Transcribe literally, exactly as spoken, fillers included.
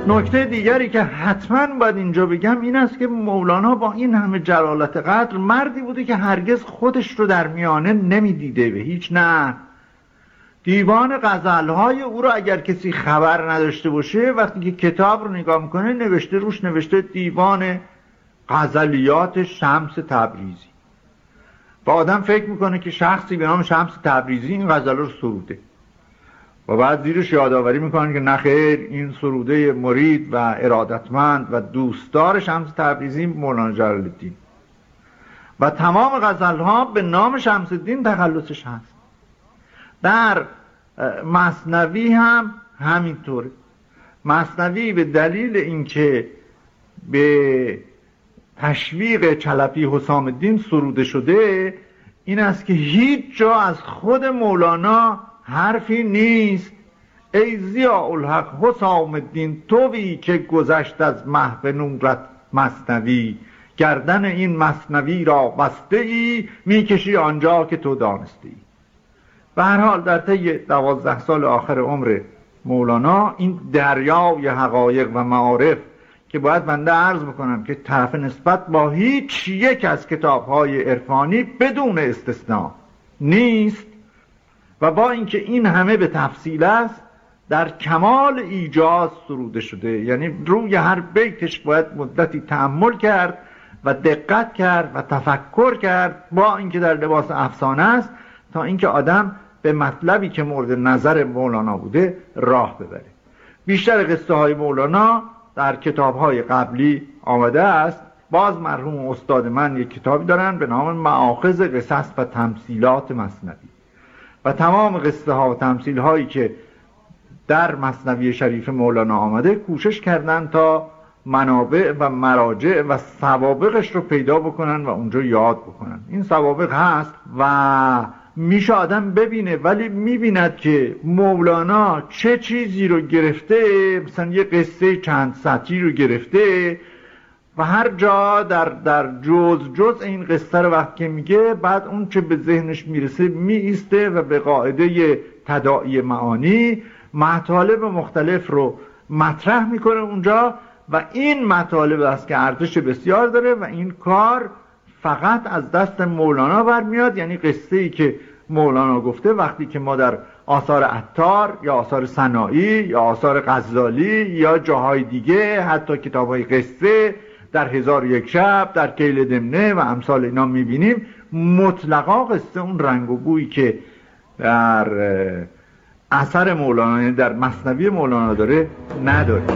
نکته دیگری که حتما باید اینجا بگم این است که مولانا با این همه جلالت قدر مردی بوده که هرگز خودش رو در میانه نمیدیده به هیچ نه. دیوان غزلهای او رو اگر کسی خبر نداشته باشه، وقتی که کتاب رو نگاه میکنه نوشته روش نوشته دیوان غزلیات شمس تبریزی و آدم فکر میکنه که شخصی به نام شمس تبریزی این غزل رو سروده و بعد زیرش یادآوری میکنن که نخیر، این سروده مرید و ارادتمند و دوستدار شمس تبریزی مولانا جلال الدین و تمام غزلها به نام شمس الدین تخلصش هست. در مثنوی هم همینطوره. مثنوی به دلیل اینکه به تشویق چلپی حسام الدین سروده شده این است که هیچ جا از خود مولانا حرفی نیست ای ضیاء الحق حسام الدین تویی که گذشت از محو نورت مثنوی، گردن این مثنوی را بسته ای میکشی آنجا که تو دانستی. به هر حال در طی دوازده سال آخر عمر مولانا این دریای حقایق و معارف که باید بنده عرض بکنم که طرف نسبت با هیچ یک از کتاب‌های عرفانی بدون استثناء نیست و با اینکه این همه به تفصیل است در کمال ایجاز سروده شده، یعنی روی هر بیتش باید مدتی تأمل کرد و دقت کرد و تفکر کرد با اینکه در لباس افسانه است تا اینکه آدم به مطلبی که مورد نظر مولانا بوده راه ببره. بیشتر قصه های مولانا در کتاب های قبلی آمده است. باز مرحوم استاد من یک کتابی دارن به نام مآخذ قصص و تمثیلات مثنوی و تمام قصه ها و تمثیل هایی که در مثنوی شریف مولانا آمده کوشش کردن تا منابع و مراجع و سوابقش رو پیدا بکنن و اونجا یاد بکنن. این سوابق هست و میشه آدم ببینه، ولی میبیند که مولانا چه چیزی رو گرفته، مثلا یه قصه چند سطری رو گرفته و هر جا در در جز جز این قصه رو وقت که میگه بعد اون چه به ذهنش میرسه میایسته و به قاعده تداعی معانی مطالب مختلف رو مطرح میکنه اونجا و این مطالب است که ارزش بسیار داره و این کار فقط از دست مولانا برمیاد. یعنی قصه ای که مولانا گفته وقتی که ما در آثار عطار یا آثار سنایی یا آثار غزالی یا جاهای دیگه حتی کتاب‌های قصه در هزار و یک شب، در کیل دمنه و امثال اینا میبینیم مطلقا قصه اون رنگ و بویی که در اثر مولانا در مثنوی مولانا داره نداره.